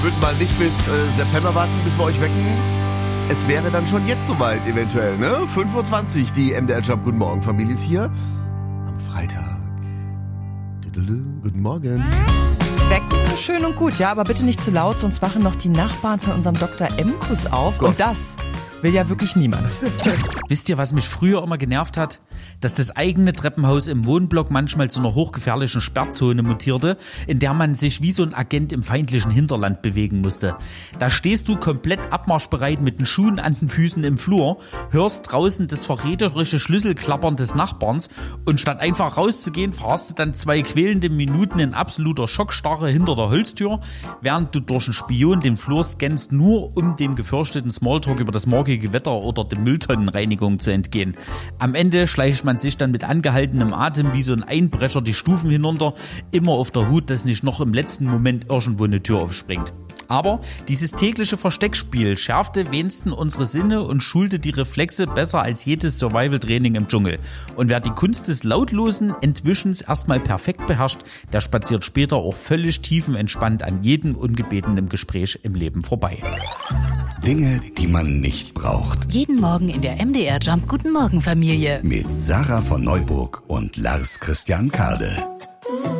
Würden mal nicht bis September warten, bis wir euch wecken. Es wäre dann schon jetzt soweit eventuell, ne? 5:20 Uhr, die MDR Jump Guten Morgen Familie ist hier. Am Freitag. Guten Morgen. Wecken, schön und gut, ja, aber bitte nicht zu laut, sonst wachen noch die Nachbarn von unserem Dr. Emkus auf. Gott. Und das will ja wirklich niemand. Wisst ihr, was mich früher immer genervt hat? Dass das eigene Treppenhaus im Wohnblock manchmal zu einer hochgefährlichen Sperrzone mutierte, in der man sich wie so ein Agent im feindlichen Hinterland bewegen musste. Da stehst du komplett abmarschbereit mit den Schuhen an den Füßen im Flur, hörst draußen das verräterische Schlüsselklappern des Nachbarns und statt einfach rauszugehen, fahrst du dann 2 quälende Minuten in absoluter Schockstarre hinter der Holztür, während du durch einen Spion den Flur scannst, nur um dem gefürchteten Smalltalk über das morgige Wetter oder die Mülltonnenreinigung zu entgehen. Am Ende schleicht man sich dann mit angehaltenem Atem wie so ein Einbrecher die Stufen hinunter, immer auf der Hut, dass nicht noch im letzten Moment irgendwo eine Tür aufspringt. Aber dieses tägliche Versteckspiel schärfte wenigstens unsere Sinne und schulte die Reflexe besser als jedes Survival-Training im Dschungel. Und wer die Kunst des lautlosen Entwischens erstmal perfekt beherrscht, der spaziert später auch völlig tiefenentspannt an jedem ungebetenen Gespräch im Leben vorbei. Dinge, die man nicht braucht. Jeden Morgen in der MDR Jump Guten Morgen Familie. Mit Sarah von Neuburg und Lars Christian Kade.